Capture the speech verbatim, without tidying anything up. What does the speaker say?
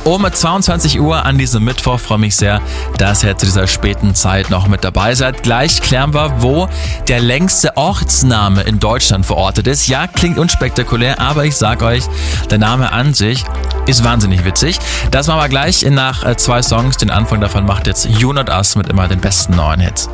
um zweiundzwanzig Uhr an diesem Mittwoch. Freue mich sehr, dass ihr zu dieser späten Zeit noch mit dabei seid. Gleich klären wir, wo der längste Ortsname in Deutschland verortet ist. Ja, klingt unspektakulär, aber ich sag euch, der Name an sich ist wahnsinnig witzig. Das machen wir gleich nach zwei Songs. Den Anfang davon macht jetzt You Not Us mit immer den besten neuen Hits.